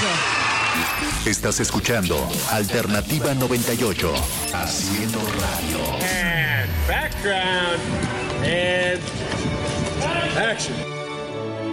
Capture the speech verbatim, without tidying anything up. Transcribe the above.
Estás escuchando Alternativa noventa y ocho, haciendo radio. And background and action.